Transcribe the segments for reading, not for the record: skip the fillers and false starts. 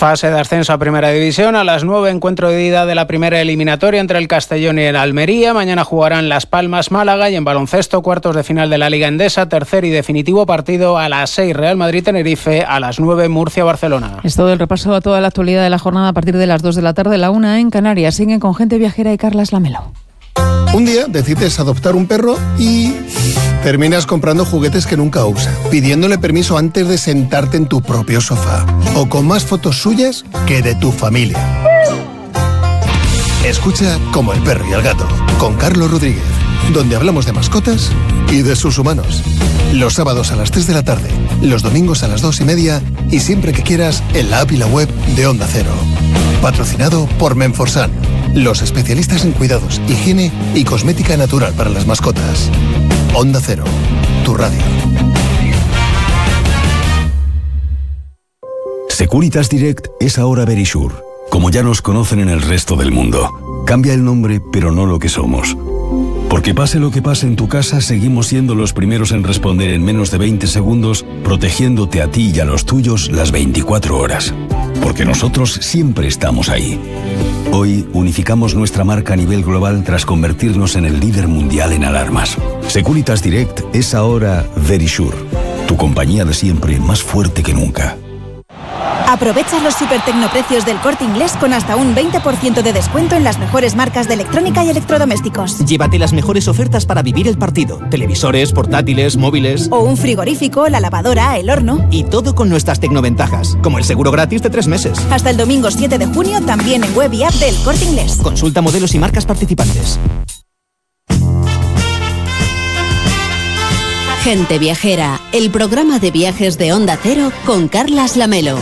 Fase de ascenso a Primera División. A las 9, encuentro de ida de la primera eliminatoria entre el Castellón y el Almería. Mañana jugarán Las Palmas, Málaga, y en baloncesto, cuartos de final de la Liga Endesa, tercer y definitivo partido a las 6, Real Madrid-Tenerife, a las 9, Murcia-Barcelona. Es todo el repaso a toda la actualidad de la jornada a partir de las 2 de la tarde, la 1 en Canarias. Siguen con Gente Viajera y Carlas Lamelo. Un día decides adoptar un perro y terminas comprando juguetes que nunca usa, pidiéndole permiso antes de sentarte en tu propio sofá, o con más fotos suyas que de tu familia. Escucha Como el perro y el gato, con Carlos Rodríguez, donde hablamos de mascotas y de sus humanos. Los sábados a las 3 de la tarde, los domingos a las 2:30 y siempre que quieras en la app y la web de Onda Cero. Patrocinado por Menforsan, los especialistas en cuidados, higiene y cosmética natural para las mascotas. Onda Cero, tu radio. Securitas Direct es ahora Verisure, como ya nos conocen en el resto del mundo. Cambia el nombre, pero no lo que somos. Porque pase lo que pase en tu casa, seguimos siendo los primeros en responder en menos de 20 segundos, protegiéndote a ti y a los tuyos las 24 horas. Porque nosotros siempre estamos ahí. Hoy unificamos nuestra marca a nivel global tras convertirnos en el líder mundial en alarmas. Securitas Direct es ahora Verisure, tu compañía de siempre más fuerte que nunca. Aprovecha los supertecnoprecios del Corte Inglés con hasta un 20% de descuento en las mejores marcas de electrónica y electrodomésticos. Llévate las mejores ofertas para vivir el partido. Televisores, portátiles, móviles... O un frigorífico, la lavadora, el horno... Y todo con nuestras tecnoventajas, como el seguro gratis de 3 meses. Hasta el domingo 7 de junio, también en web y app del Corte Inglés. Consulta modelos y marcas participantes. Gente Viajera, el programa de viajes de Onda Cero con Carlas Lamelo.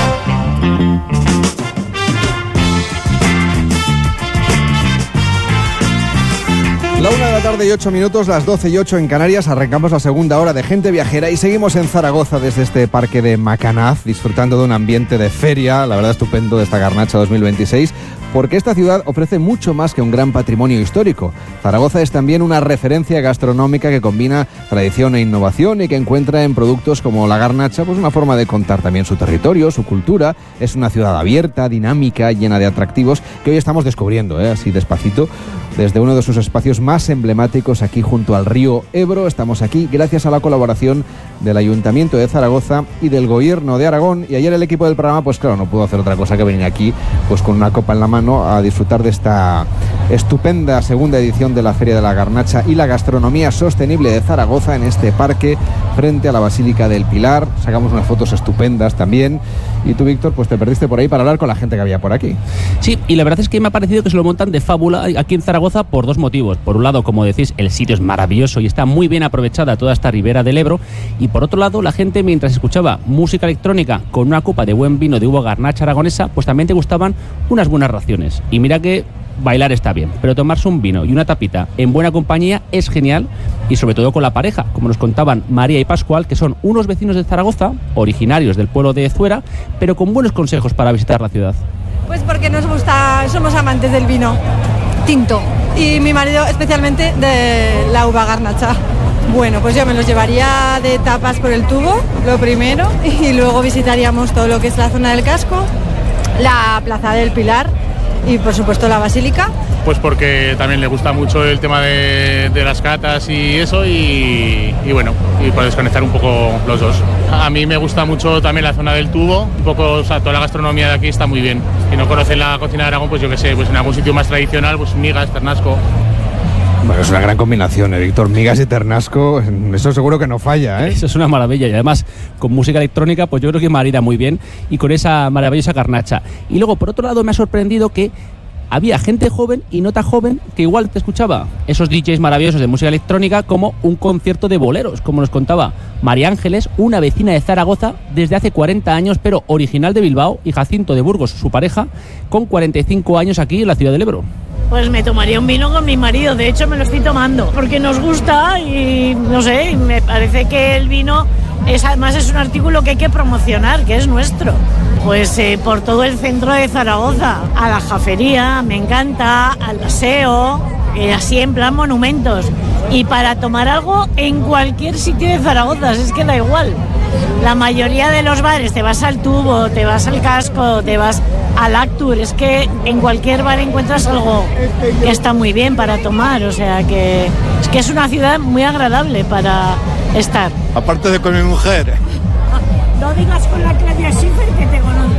La 1 de la tarde y 8 minutos, las 12 y 8 en Canarias. Arrancamos la segunda hora de Gente Viajera y seguimos en Zaragoza desde este parque de Macanaz, disfrutando de un ambiente de feria, la verdad estupendo, de esta Garnacha 2026, porque esta ciudad ofrece mucho más que un gran patrimonio histórico. Zaragoza es también una referencia gastronómica que combina tradición e innovación y que encuentra en productos como la garnacha pues una forma de contar también su territorio, su cultura. Es una ciudad abierta, dinámica, llena de atractivos que hoy estamos descubriendo, así despacito, desde uno de sus espacios más emblemáticos aquí junto al río Ebro. Estamos aquí gracias a la colaboración del Ayuntamiento de Zaragoza y del Gobierno de Aragón, y ayer el equipo del programa pues claro no pudo hacer otra cosa que venir aquí pues con una copa en la mano a disfrutar de esta estupenda segunda edición de la Feria de la Garnacha y la Gastronomía Sostenible de Zaragoza en este parque frente a la Basílica del Pilar. Sacamos unas fotos estupendas también y tú, Víctor, pues te perdiste por ahí para hablar con la gente que había por aquí. Sí, y la verdad es que me ha parecido que se lo montan de fábula aquí en Zaragoza por dos motivos. Por un lado, como decís, el sitio es maravilloso y está muy bien aprovechada toda esta ribera del Ebro, y por otro lado, la gente mientras escuchaba música electrónica con una copa de buen vino de uva garnacha aragonesa, pues también te gustaban unas buenas raciones. Y mira que bailar está bien, pero tomarse un vino y una tapita en buena compañía es genial, y sobre todo con la pareja, como nos contaban María y Pascual, que son unos vecinos de Zaragoza, originarios del pueblo de Zuera, pero con buenos consejos para visitar la ciudad. Pues porque nos gusta, somos amantes del vino tinto, y mi marido especialmente de la uva garnacha. Bueno, pues yo me los llevaría de tapas por el tubo, lo primero, y luego visitaríamos todo lo que es la zona del casco, la Plaza del Pilar y por supuesto la Basílica. Pues porque también le gusta mucho el tema de las catas y eso, y bueno, y para desconectar un poco los dos. A mí me gusta mucho también la zona del tubo, un poco, o sea, toda la gastronomía de aquí está muy bien. Si no conocen la cocina de Aragón, pues yo qué sé, pues en algún sitio más tradicional, pues migas, ternasco. Bueno, es una gran combinación, Víctor, migas y ternasco, eso seguro que no falla, Eso es una maravilla, y además con música electrónica pues yo creo que marida muy bien, y con esa maravillosa garnacha. Y luego por otro lado me ha sorprendido que había gente joven y no tan joven que igual te escuchaba esos DJs maravillosos de música electrónica, como un concierto de boleros, como nos contaba María Ángeles, una vecina de Zaragoza desde hace 40 años, pero original de Bilbao, y Jacinto de Burgos, su pareja, con 45 años aquí en la ciudad del Ebro. Pues me tomaría un vino con mi marido, de hecho me lo estoy tomando, porque nos gusta y no sé, me parece que el vino además es un artículo que hay que promocionar, que es nuestro. Pues por todo el centro de Zaragoza, a la Jafería, me encanta, al paseo, así en plan monumentos. Y para tomar algo en cualquier sitio de Zaragoza, es que da igual. la mayoría de los bares te vas al Tubo, te vas al Casco, te vas al Actur, es que en cualquier bar encuentras algo que está muy bien para tomar, o sea que es una ciudad muy agradable para estar. Aparte de con mi mujer. No digas con la Claudia Schiffer que te conozco.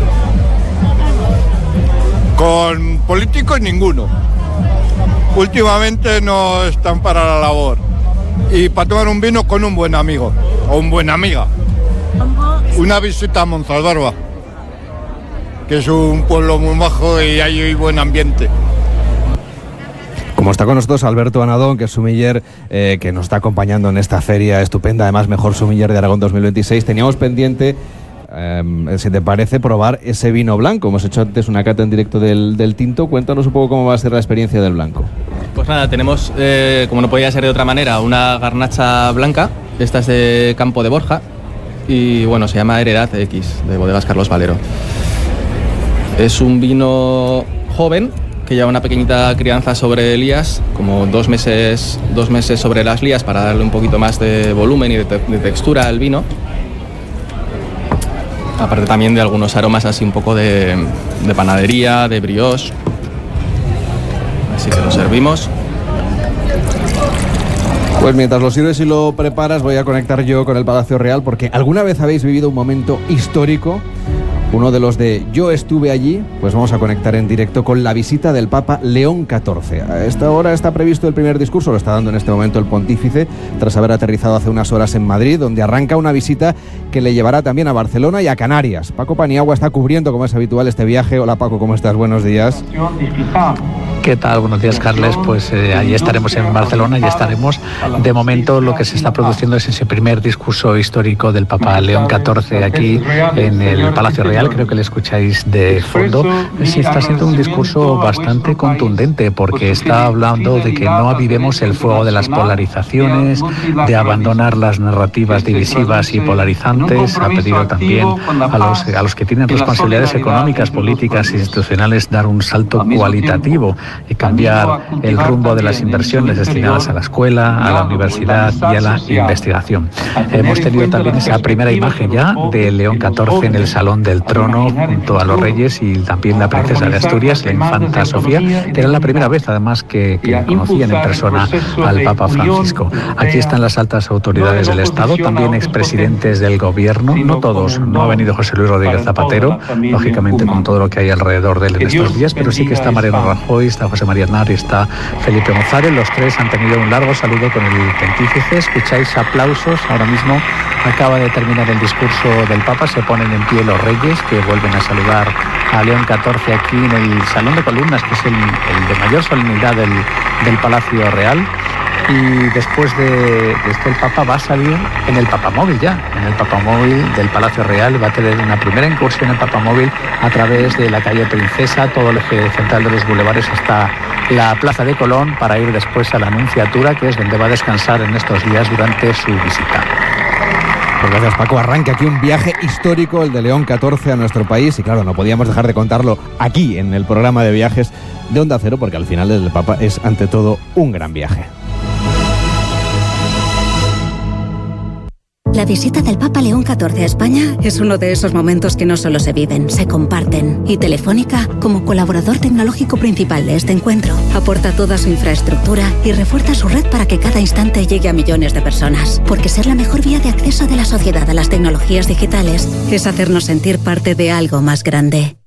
Con políticos ninguno. Últimamente no están para la labor. Y para tomar un vino con un buen amigo o una buena amiga. Una visita a Monsalvarba, que es un pueblo muy majo y hay buen ambiente. Como está con nosotros Alberto Anadón, que es sumiller que nos está acompañando en esta feria estupenda, además mejor sumiller de Aragón 2026, teníamos pendiente, si te parece, probar ese vino blanco. Hemos hecho antes una cata en directo del tinto. Cuéntanos un poco cómo va a ser la experiencia del blanco. Pues nada, tenemos, como no podía ser de otra manera, una garnacha blanca. Esta es de Campo de Borja y bueno, se llama Heredad X, de Bodegas Carlos Valero. Es un vino joven que lleva una pequeñita crianza sobre lías, como 2 meses sobre las lías, para darle un poquito más de volumen y de textura al vino. Aparte también de algunos aromas así un poco de panadería, de brioche. Así que lo servimos. Pues mientras lo sirves y lo preparas, voy a conectar yo con el Palacio Real, porque ¿alguna vez habéis vivido un momento histórico? Uno de los de Yo estuve allí. Pues vamos a conectar en directo con la visita del Papa León XIV. A esta hora está previsto el primer discurso, lo está dando en este momento el pontífice, tras haber aterrizado hace unas horas en Madrid, donde arranca una visita que le llevará también a Barcelona y a Canarias. Paco Paniagua está cubriendo, como es habitual, este viaje. Hola Paco, ¿cómo estás? Buenos días. ¿Qué tal? Buenos días, Carles. Pues allí estaremos en Barcelona y estaremos. De momento lo que se está produciendo es ese primer discurso histórico del Papa León XIV aquí en el Palacio Real. Creo que le escucháis de fondo. Sí, está siendo un discurso bastante contundente, porque está hablando de que no avivemos el fuego de las polarizaciones, de abandonar las narrativas divisivas y polarizantes. Ha pedido también a los que tienen responsabilidades económicas, políticas e institucionales dar un salto cualitativo y cambiar el rumbo de las inversiones destinadas a la escuela, a la universidad y a la investigación. Hemos tenido también esa primera imagen ya de León XIV en el Salón del Trono junto a los reyes y también la princesa de Asturias, la infanta Sofía, que era la primera vez además que conocían en persona al Papa Francisco. Aquí están las altas autoridades del Estado, también expresidentes del gobierno, no todos, no ha venido José Luis Rodríguez Zapatero, lógicamente con todo lo que hay alrededor de él en estos días, pero sí que está Mariano Rajoy, está José María Aznar y está Felipe González. Los tres han tenido un largo saludo con el pontífice. Escucháis aplausos. Ahora mismo acaba de terminar el discurso del Papa. Se ponen en pie los reyes, que vuelven a saludar a León XIV aquí en el Salón de Columnas, que es el de mayor solemnidad del Palacio Real. Y después de esto el Papa va a salir en el Papamóvil ya, en el Papamóvil del Palacio Real. Va a tener una primera incursión en Papamóvil a través de la calle Princesa, todo el eje central de los bulevares hasta la Plaza de Colón, para ir después a la Anunciatura, que es donde va a descansar en estos días durante su visita. Pues gracias, Paco. Arranca aquí un viaje histórico, el de León XIV a nuestro país, y claro, no podíamos dejar de contarlo aquí en el programa de viajes de Onda Cero, porque al final el Papa es ante todo un gran viaje. La visita del Papa León XIV a España es uno de esos momentos que no solo se viven, se comparten. Y Telefónica, como colaborador tecnológico principal de este encuentro, aporta toda su infraestructura y refuerza su red para que cada instante llegue a millones de personas. Porque ser la mejor vía de acceso de la sociedad a las tecnologías digitales es hacernos sentir parte de algo más grande.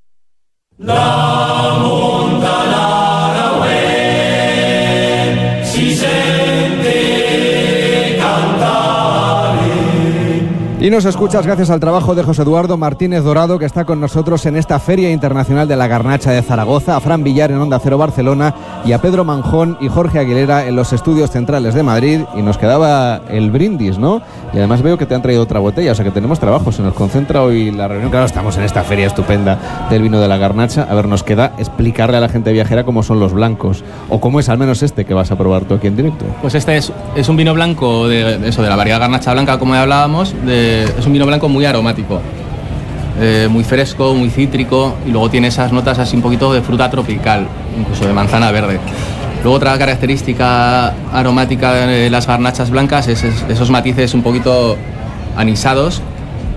Y nos escuchas gracias al trabajo de José Eduardo Martínez Dorado, que está con nosotros en esta Feria Internacional de la Garnacha de Zaragoza, a Fran Villar en Onda Cero Barcelona y a Pedro Manjón y Jorge Aguilera en los estudios centrales de Madrid. Y nos quedaba el brindis, ¿no? Y además veo que te han traído otra botella, o sea que tenemos trabajo, se nos concentra hoy la reunión. Claro, estamos en esta feria estupenda del vino de la Garnacha. A ver, nos queda explicarle a la gente viajera cómo son los blancos, o cómo es al menos este que vas a probar tú aquí en directo. Pues este es un vino blanco de la variedad Garnacha Blanca, como ya hablábamos, es un vino blanco muy aromático, muy fresco, muy cítrico, y luego tiene esas notas así un poquito de fruta tropical, incluso de manzana verde. Luego otra característica aromática de las garnachas blancas es esos matices un poquito anisados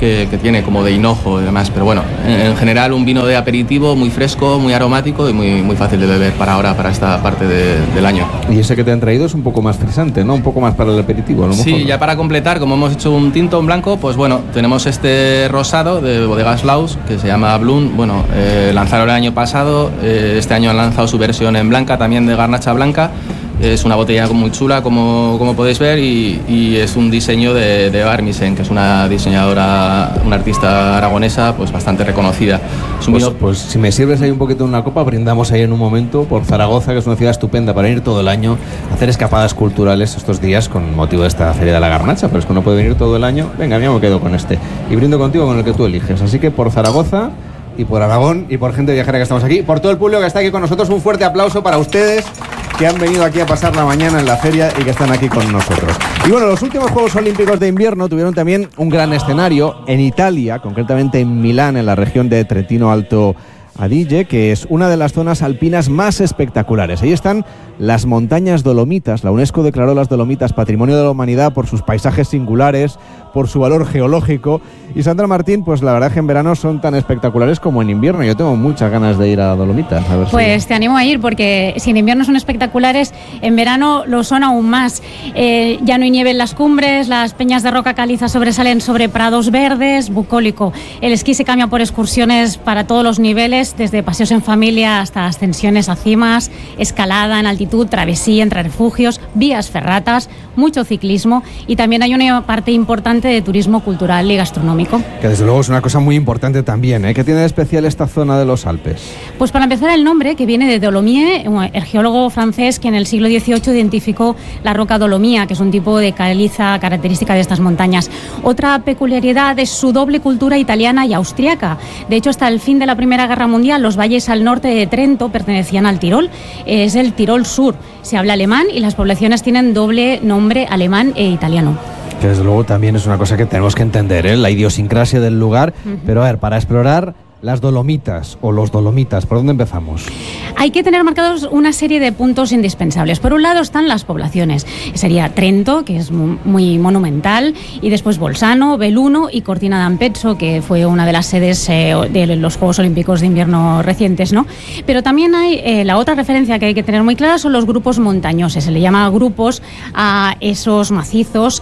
que tiene, como de hinojo y demás. Pero bueno, en general un vino de aperitivo muy fresco, muy aromático y muy fácil de beber para ahora, para esta parte del año. Y ese que te han traído es un poco más frisante, ¿no? Un poco más para el aperitivo, ¿no? Sí, ya para completar, como hemos hecho un tinto, un blanco, pues bueno, tenemos este rosado de Bodegas Laus, que se llama Bloom. Bueno, lanzaron el año pasado, este año han lanzado su versión en blanca, también de garnacha blanca. Es una botella muy chula, como podéis ver, y es un diseño de Armisen, que es una diseñadora, una artista aragonesa pues bastante reconocida. Pues si me sirves ahí un poquito de una copa, brindamos ahí en un momento por Zaragoza, que es una ciudad estupenda para ir todo el año, hacer escapadas culturales estos días con motivo de esta Feria de la Garnacha, pero es que uno puede venir todo el año. Venga, yo me quedo con este y brindo contigo con el que tú eliges. Así que por Zaragoza y por Aragón y por gente viajera que estamos aquí, por todo el público que está aquí con nosotros, un fuerte aplauso para ustedes que han venido aquí a pasar la mañana en la feria y que están aquí con nosotros. Y bueno, los últimos Juegos Olímpicos de invierno tuvieron también un gran escenario en Italia, concretamente en Milán, en la región de Trentino Alto Adige, que es una de las zonas alpinas más espectaculares. Ahí están las montañas Dolomitas. La UNESCO declaró las Dolomitas Patrimonio de la Humanidad por sus paisajes singulares, por su valor geológico. Y Sandra Martín, pues la verdad es que en verano son tan espectaculares como en invierno. Yo tengo muchas ganas de ir a Dolomitas. A ver pues te animo a ir, porque si en invierno son espectaculares, en verano lo son aún más. Ya no hay nieve en las cumbres, las peñas de roca caliza sobresalen sobre prados verdes, bucólico. El esquí se cambia por excursiones para todos los niveles, desde paseos en familia hasta ascensiones a cimas, escalada en altitud, travesía entre refugios, vías ferratas, mucho ciclismo, y también hay una parte importante de turismo cultural y gastronómico. Que desde luego es una cosa muy importante también, ¿eh? ¿Qué tiene de especial esta zona de los Alpes? Pues para empezar, el nombre, que viene de Dolomie, el geólogo francés que en el siglo XVIII identificó la roca dolomía, que es un tipo de caliza característica de estas montañas. Otra peculiaridad es su doble cultura italiana y austriaca. De hecho, hasta el fin de la Primera Guerra Mundial, los valles al norte de Trento pertenecían al Tirol. Es el Tirol Sur. Se habla alemán y las poblaciones tienen doble nombre, alemán e italiano. Que desde luego también es una cosa que tenemos que entender, ¿eh? La idiosincrasia del lugar. Pero a ver, para explorar las Dolomitas o los Dolomitas, ¿por dónde empezamos? Hay que tener marcados una serie de puntos indispensables. Por un lado están las poblaciones. Sería Trento, que es muy monumental, y después Bolzano, Belluno y Cortina d'Ampezzo, que fue una de las sedes de los Juegos Olímpicos de invierno recientes, ¿no? Pero también hay la otra referencia que hay que tener muy clara, son los grupos montañosos. Se le llama grupos a esos macizos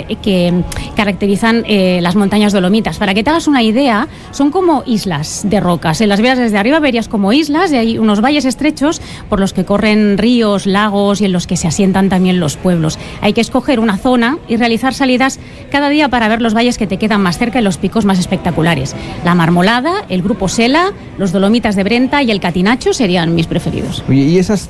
que caracterizan las montañas Dolomitas. Para que te hagas una idea, son como islas de rocas. En las veas desde arriba verías como islas, y hay unos valles estrechos por los que corren ríos, lagos y en los que se asientan también los pueblos. Hay que escoger una zona y realizar salidas cada día para ver los valles que te quedan más cerca y los picos más espectaculares. La Marmolada, el Grupo Sela, los Dolomitas de Brenta y el Catinacho serían mis preferidos. Oye, y esas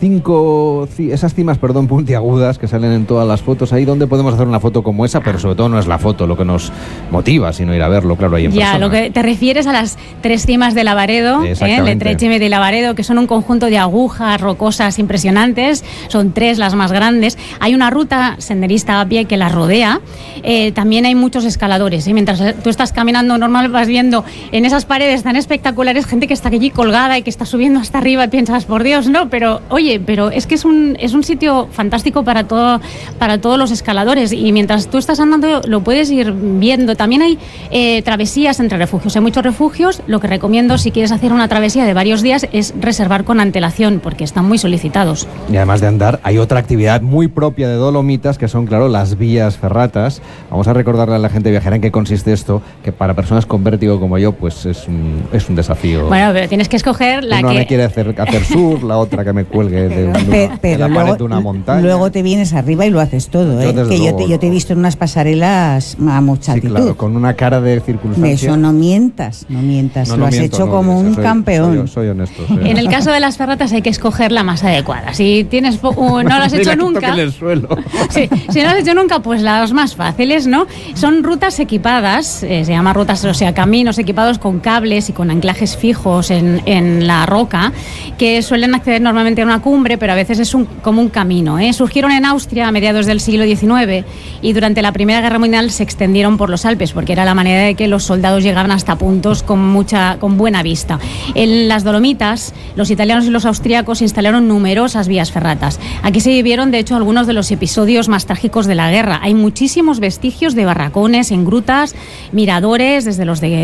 cimas, puntiagudas que salen en todas las fotos, ¿ahí dónde podemos hacer una foto como esa? Pero sobre todo no es la foto lo que nos motiva, sino ir a verlo, claro, ahí en persona. Ya, lo que te refieres a las tres cimas de Lavaredo, Letretxeme de Lavaredo, que son un conjunto de agujas rocosas impresionantes. Son tres las más grandes. Hay una ruta senderista a pie que las rodea. También hay muchos escaladores, ¿eh? Mientras tú estás caminando normal, vas viendo en esas paredes tan espectaculares gente que está allí colgada y que está subiendo hasta arriba y piensas, por Dios, no, pero oye, pero es que es un sitio fantástico para todos los escaladores, y mientras tú estás andando lo puedes ir viendo. También hay travesías entre refugios. Hay muchos refugios. Lo que recomiendo, si quieres hacer una travesía de varios días, es reservar con antelación, porque están muy solicitados. Y además de andar, hay otra actividad muy propia de Dolomitas, que son, claro, las vías ferratas. Vamos a recordarle a la gente viajera en qué consiste esto, que para personas con vértigo como yo, pues es un desafío. Bueno, pero tienes que escoger la Una que... me quiere hacer surf, la otra que me cuelgue de la pared de una montaña. Luego te vienes arriba y lo haces todo, ¿eh? Que yo te he visto en unas pasarelas a mucha altitud. Claro, con una cara de circunstancia. Eso no mientas. Lo has hecho como un campeón. Soy honesto. En el caso de las ferratas hay que escoger la más adecuada. Si tienes no lo has hecho nunca. En el suelo. Sí, si no lo has hecho nunca, pues las más fáciles, ¿no? Son rutas equipadas, se llaman rutas, o sea, caminos equipados con cables y con anclajes fijos en la roca, que suelen acceder normalmente a una cumbre, pero a veces es como un camino, ¿eh? Surgieron en Austria a mediados del siglo XIX y durante la Primera Guerra Mundial se extendieron por los Alpes, porque era la manera de que los soldados llegaban hasta puntos con buena vista. En las Dolomitas, los italianos y los austríacos instalaron numerosas vías ferratas. Aquí se vivieron, de hecho, algunos de los episodios más trágicos de la guerra. Hay muchísimos vestigios de barracones en grutas, miradores desde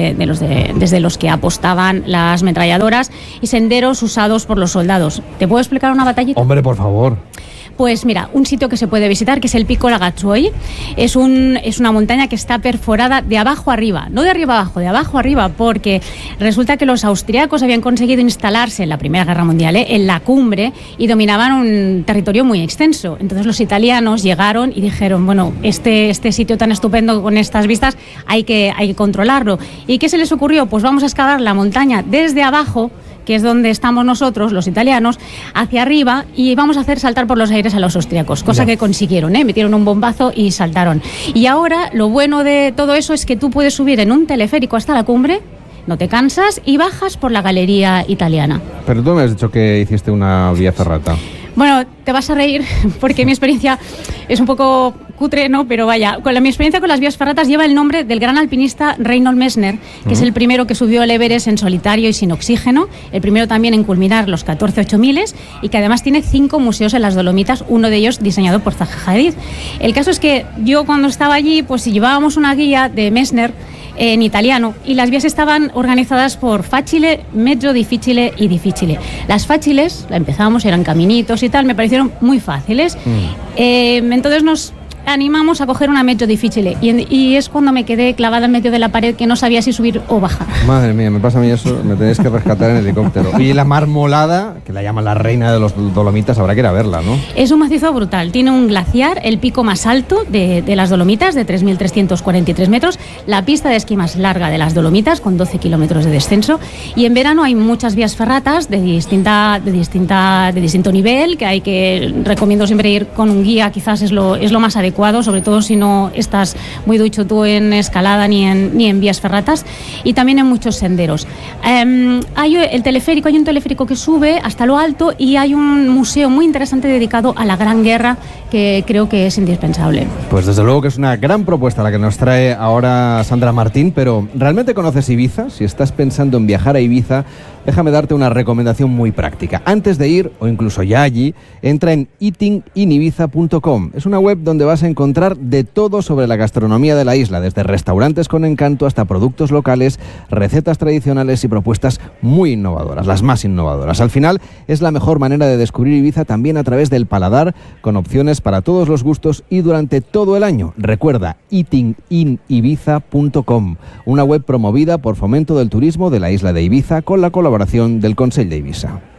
los que apostaban las ametralladoras y senderos usados por los soldados. ¿Te puedo explicar una batallita? Hombre, por favor. Pues mira, un sitio que se puede visitar, que es el Pico Lagazuoi, es una montaña que está perforada de abajo arriba, no de arriba abajo, de abajo arriba, porque resulta que los austriacos habían conseguido instalarse en la Primera Guerra Mundial en la cumbre y dominaban un territorio muy extenso. Entonces los italianos llegaron y dijeron, bueno, este sitio tan estupendo con estas vistas hay que controlarlo. ¿Y qué se les ocurrió? Pues vamos a excavar la montaña desde abajo, que es donde estamos nosotros, los italianos, hacia arriba, y vamos a hacer saltar por los aires a los austríacos, cosa que consiguieron, metieron un bombazo y saltaron. Y ahora lo bueno de todo eso es que tú puedes subir en un teleférico hasta la cumbre, no te cansas y bajas por la galería italiana. Pero tú me has dicho que hiciste una vía ferrata. Bueno, te vas a reír porque mi experiencia es un poco cutre, ¿no? Pero vaya, mi experiencia con las vías ferratas lleva el nombre del gran alpinista Reinhold Messner, que es el primero que subió el Everest en solitario y sin oxígeno, el primero también en culminar los 14 8000 y que además tiene 5 museos en las Dolomitas, uno de ellos diseñado por Zaha Hadid. El caso es que yo cuando estaba allí, pues llevábamos una guía de Messner en italiano y las vías estaban organizadas por facile, medio difficile y difficile. Las fáciles, la empezábamos, eran caminitos y tal, me parecieron muy fáciles. Entonces nos animamos a coger una medio difficile y es cuando me quedé clavada en medio de la pared que no sabía si subir o bajar. Madre mía, me pasa a mí eso, me tenéis que rescatar en helicóptero. Y la Marmolada, que la llaman la reina de los Dolomitas, habrá que ir a verla, ¿no? Es un macizo brutal, tiene un glaciar, el pico más alto de las Dolomitas, de 3.343 metros, la pista de esquí más larga de las Dolomitas, con 12 kilómetros de descenso, y en verano hay muchas vías ferratas de distinto nivel, que recomiendo siempre ir con un guía, quizás es lo más adecuado, sobre todo si no estás muy ducho tú en escalada ni en vías ferratas, y también en muchos senderos. Hay un teleférico que sube hasta lo alto y hay un museo muy interesante dedicado a la Gran Guerra que creo que es indispensable. Pues desde luego que es una gran propuesta la que nos trae ahora Sandra Martín, pero ¿realmente conoces Ibiza? Si estás pensando en viajar a Ibiza, déjame darte una recomendación muy práctica. Antes de ir, o incluso ya allí, entra en eatinginIbiza.com. Es una web donde vas a encontrar de todo sobre la gastronomía de la isla, desde restaurantes con encanto hasta productos locales, recetas tradicionales y propuestas muy innovadoras, las más innovadoras. Al final, es la mejor manera de descubrir Ibiza también a través del paladar, con opciones para todos los gustos y durante todo el año. Recuerda, eatinginIbiza.com, una web promovida por Fomento del Turismo de la isla de Ibiza con la colaboración del Consell d'Eivissa.